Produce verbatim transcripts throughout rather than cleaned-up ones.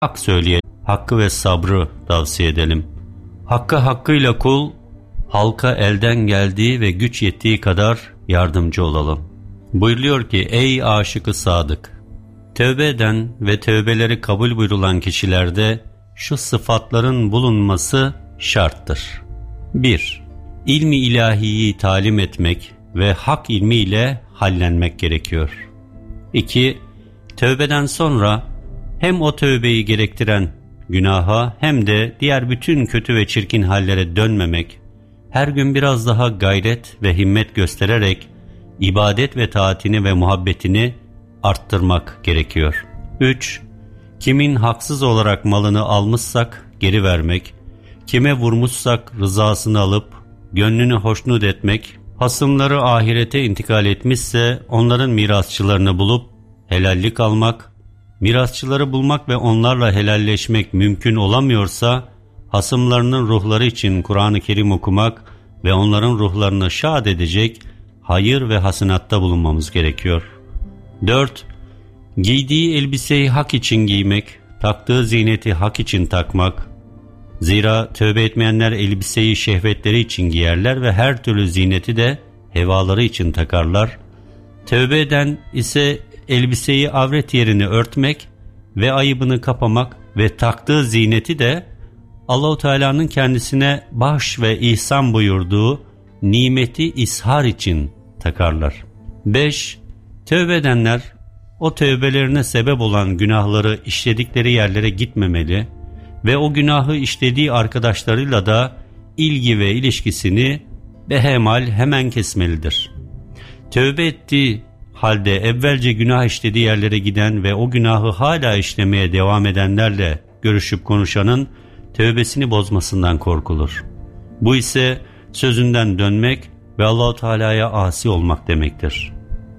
Hak söyleyelim, hakkı ve sabrı tavsiye edelim. Hakka hakkıyla kul, halka elden geldiği ve güç yettiği kadar yardımcı olalım. Buyuruyor ki, ey aşık-ı sadık! Tövbe eden ve tövbeleri kabul buyurulan kişilerde şu sıfatların bulunması şarttır. bir. İlmi ilahiyi talim etmek ve hak ilmiyle hallenmek gerekiyor. iki. Tövbeden sonra hem o tövbeyi gerektiren günaha hem de diğer bütün kötü ve çirkin hallere dönmemek, her gün biraz daha gayret ve himmet göstererek ibadet ve taatini ve muhabbetini arttırmak gerekiyor. üç. Kimin haksız olarak malını almışsak geri vermek, kime vurmuşsak rızasını alıp gönlünü hoşnut etmek, hasımları ahirete intikal etmişse onların mirasçılarını bulup helallik almak, mirasçıları bulmak ve onlarla helalleşmek mümkün olamıyorsa, hasımlarının ruhları için Kur'an-ı Kerim okumak ve onların ruhlarını şad edecek hayır ve hasanatta bulunmamız gerekiyor. dört. Giydiği elbiseyi hak için giymek, taktığı ziyneti hak için takmak. Zira tövbe etmeyenler elbiseyi şehvetleri için giyerler ve her türlü ziyneti de hevaları için takarlar. Tövbe eden ise elbiseyi avret yerini örtmek ve ayıbını kapamak ve taktığı ziyneti de Allah-u Teala'nın kendisine bahş ve ihsan buyurduğu nimeti ishar için takarlar. beş. Tövbe edenler o tövbelerine sebep olan günahları işledikleri yerlere gitmemeli ve o günahı işlediği arkadaşlarıyla da ilgi ve ilişkisini behemal hemen kesmelidir. Tövbe ettiği halde evvelce günah işlediği yerlere giden ve o günahı hala işlemeye devam edenlerle görüşüp konuşanın tövbesini bozmasından korkulur. Bu ise sözünden dönmek ve Allah-u Teala'ya asi olmak demektir.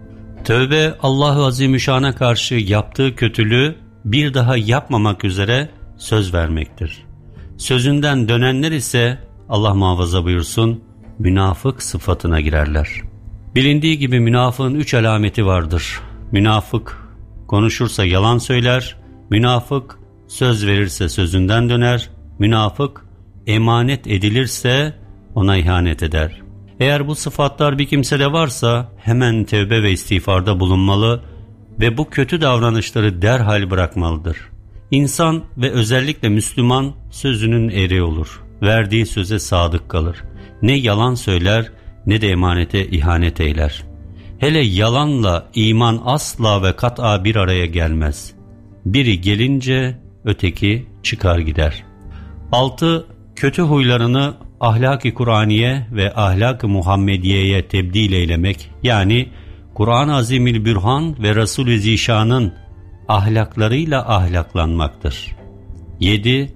Tövbe, Allah-u Azimüşşan'a karşı yaptığı kötülüğü bir daha yapmamak üzere söz vermektir. Sözünden dönenler ise Allah muhafaza buyursun, münafık sıfatına girerler. Bilindiği gibi münafığın üç alameti vardır. Münafık konuşursa yalan söyler, münafık söz verirse sözünden döner, münafık emanet edilirse ona ihanet eder. Eğer bu sıfatlar bir kimsede varsa hemen tevbe ve istiğfarda bulunmalı ve bu kötü davranışları derhal bırakmalıdır. İnsan ve özellikle Müslüman sözünün eri olur. Verdiği söze sadık kalır. Ne yalan söyler ne de emanete ihanet eyler. Hele yalanla iman asla ve kat'a bir araya gelmez. Biri gelince öteki çıkar gider. altı. Kötü huylarını ahlak-ı Kur'aniye ve ahlak-ı Muhammediye'ye tebdil eylemek, yani Kur'an-ı Azimülbürhan ve Resul-i Zişan'ın ahlaklarıyla ahlaklanmaktır. yedi.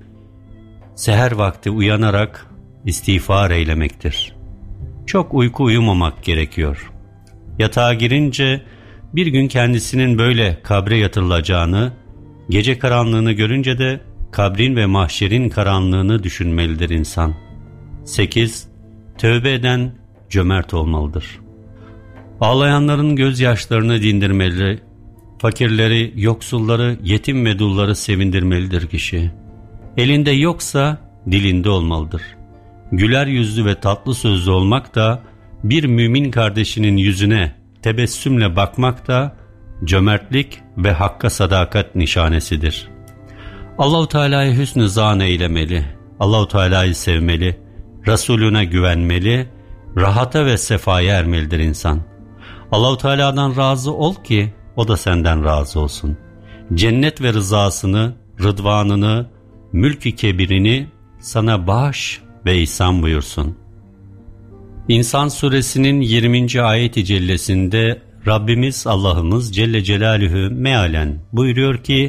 Seher vakti uyanarak istiğfar eylemektir. Çok uyku uyumamak gerekiyor. Yatağa girince bir gün kendisinin böyle kabre yatırılacağını, gece karanlığını görünce de kabrin ve mahşerin karanlığını düşünmelidir insan. sekiz. Tövbe eden cömert olmalıdır. Ağlayanların gözyaşlarını dindirmeli, fakirleri, yoksulları, yetim ve dulları sevindirmelidir kişi. Elinde yoksa dilinde olmalıdır. Güler yüzlü ve tatlı sözlü olmak da, bir mümin kardeşinin yüzüne tebessümle bakmak da cömertlik ve hakka sadakat nişanesidir. Allah-u Teala'ya hüsnü zan eylemeli, Allah-u Teala'yı sevmeli, Resulüne güvenmeli, rahata ve sefaya ermelidir insan. Allah-u Teala'dan razı ol ki o da senden razı olsun. Cennet ve rızasını, rıdvanını, mülk-i kebirini sana bağış ve ihsan buyursun. İnsan suresinin yirminci ayet-i cellesinde Rabbimiz Allah'ımız Celle Celaluhu mealen buyuruyor ki,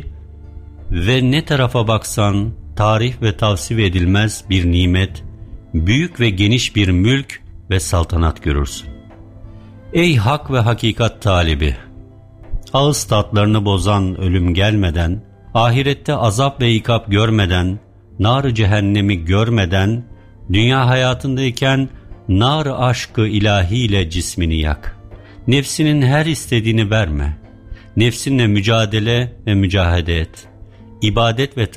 ve ne tarafa baksan tarif ve tavsif edilmez bir nimet, büyük ve geniş bir mülk ve saltanat görürsün. Ey hak ve hakikat talibi! Ağız tatlarını bozan ölüm gelmeden, ahirette azap ve ikap görmeden, nar-ı cehennemi görmeden, dünya hayatındayken nar-ı aşkı ilahiyle cismini yak. Nefsinin her istediğini verme. Nefsinle mücadele ve mücahede et. ibadet ve